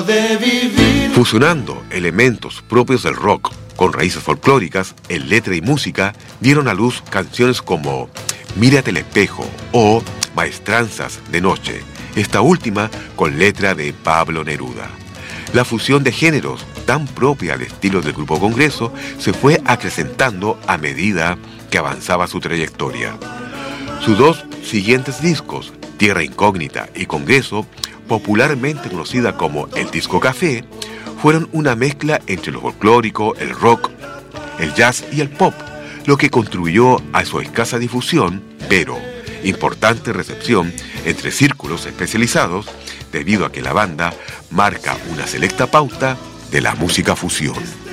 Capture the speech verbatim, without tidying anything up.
Fusionando elementos propios del rock con raíces folclóricas, en letra y música, dieron a luz canciones como Mírate al espejo o Maestranzas de noche, esta última con letra de Pablo Neruda. La fusión de géneros, tan propia al estilo del Grupo Congreso, se fue acrecentando a medida que avanzaba su trayectoria. Sus dos siguientes discos, Tierra Incógnita y Congreso, popularmente conocida como el Disco Café, fueron una mezcla entre lo folclórico, el rock, el jazz y el pop, lo que contribuyó a su escasa difusión, pero importante recepción entre círculos especializados, debido a que la banda marca una selecta pauta de la música fusión.